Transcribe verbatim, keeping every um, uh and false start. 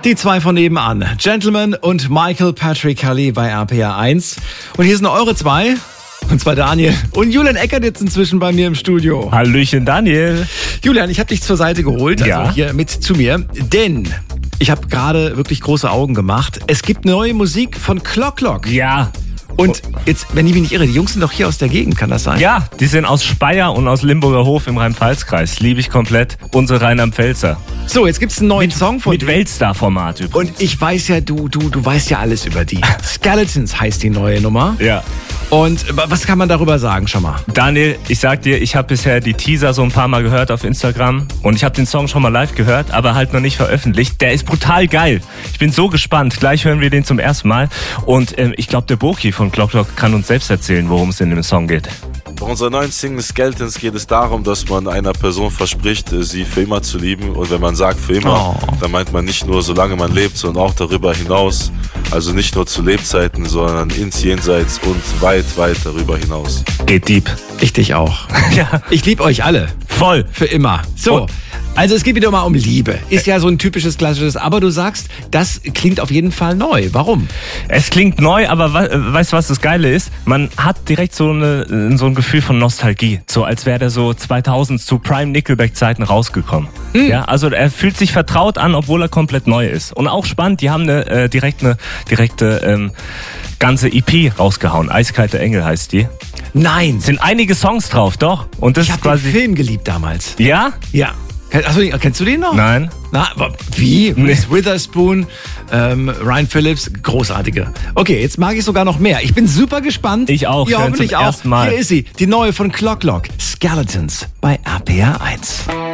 Die zwei von nebenan. Gentleman und Michael Patrick Kelly bei R P R eins. Und hier sind eure zwei. Und zwar Daniel und Julian Eckert jetzt inzwischen bei mir im Studio. Hallöchen Daniel. Julian, ich habe dich zur Seite geholt, also Ja. hier mit zu mir. Denn ich habe gerade wirklich große Augen gemacht. Es gibt neue Musik von Clock Clock. Ja. Und jetzt, wenn ich mich nicht irre, die Jungs sind doch hier aus der Gegend, kann das sein? Ja, die sind aus Speyer und aus Limburger Hof im Rhein-Pfalz-Kreis. Liebe ich komplett. Unsere Rheinland-Pfälzer. So, jetzt gibt's einen neuen Song von Mit dir. Weltstar-Format übrigens. Und ich weiß ja, du, du, du weißt ja alles über die. Skeletons heißt die neue Nummer. Ja. Und was kann man darüber sagen schon mal? Daniel, ich sag dir, ich habe bisher die Teaser so ein paar Mal gehört auf Instagram und ich habe den Song schon mal live gehört, aber halt noch nicht veröffentlicht. Der ist brutal geil. Ich bin so gespannt. Gleich hören wir den zum ersten Mal. Und ähm, ich glaube, der Boki von Clock Clock kann uns selbst erzählen, worum es in dem Song geht. Bei unserer neuen Single Skeletons geht es darum, dass man einer Person verspricht, sie für immer zu lieben. Und wenn man sagt für immer, Oh. dann meint man nicht nur, solange man lebt, sondern auch darüber hinaus. Also nicht nur zu Lebzeiten, sondern ins Jenseits und weit, weit darüber hinaus. Geht deep. Ich dich auch. Ja, Ich liebe euch alle. voll. Für immer. So. Und- Also es geht wieder mal um Liebe. Ist ja so ein typisches klassisches, aber du sagst, das klingt auf jeden Fall neu. Warum? Es klingt neu, aber we weißt du, was das Geile ist? Man hat direkt so, eine, so ein Gefühl von Nostalgie. So als wäre der so zweitausend zu Prime Nickelback-Zeiten rausgekommen. Hm. Ja, also er fühlt sich vertraut an, obwohl er komplett neu ist. Und auch spannend, die haben eine, äh, direkt eine direkte ähm, ganze E P rausgehauen. Eiskalte Engel heißt die. Nein. Sind einige Songs drauf, doch. Und das Ich ist habe den quasi... Film geliebt damals. Ja? Ja. Achso, kennst du den noch? Nein. Na, aber wie? Reese Witherspoon, ähm, Ryan Phillips, großartige. Okay, jetzt mag ich sogar noch mehr. Ich bin super gespannt. Ich auch. Ihr Hören hoffentlich zum auch. ersten Mal. Hier ist sie, die neue von Clock Clock. Skeletons bei R P R eins.